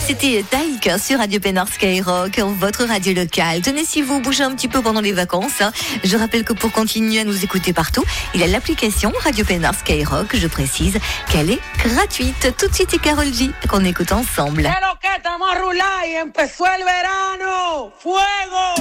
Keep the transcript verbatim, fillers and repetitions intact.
C'était Taïk sur Radio Pénard Skyrock, votre radio locale. Tenez, si vous bougez un petit peu pendant les vacances, hein, je rappelle que pour continuer à nous écouter partout, il y a l'application Radio Pénard Skyrock. Je précise qu'elle est gratuite. Tout de suite, c'est Karol G qu'on écoute ensemble. ¡Qué lo que estamos a rular y empezó el verano! ¡Fuego!